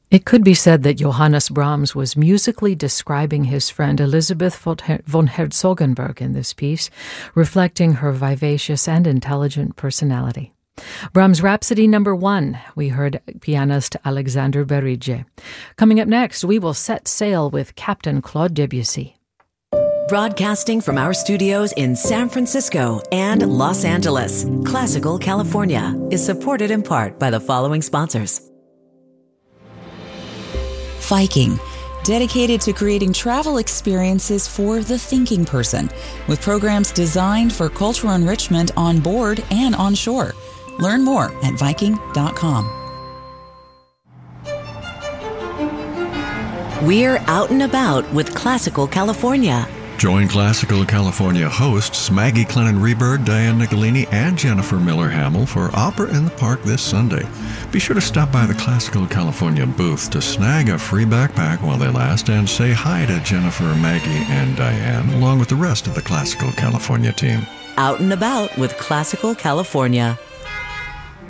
It could be said that Johannes Brahms was musically describing his friend Elisabeth von Herzogenburg in this piece, reflecting her vivacious and intelligent personality. Brahms' Rhapsody No. 1, we heard pianist Alexander Berige. Coming up next, we will set sail with Captain Claude Debussy. Broadcasting from our studios in San Francisco and Los Angeles, Classical California is supported in part by the following sponsors. Viking, dedicated to creating travel experiences for the thinking person, with programs designed for cultural enrichment on board and on shore. Learn more at Viking.com. We're out and about with Classical California. Join Classical California hosts Maggie Clennon-Reberg, Diane Nicolini, and Jennifer Miller-Hamill for Opera in the Park this Sunday. Be sure to stop by the Classical California booth to snag a free backpack while they last and say hi to Jennifer, Maggie, and Diane, along with the rest of the Classical California team. Out and about with Classical California.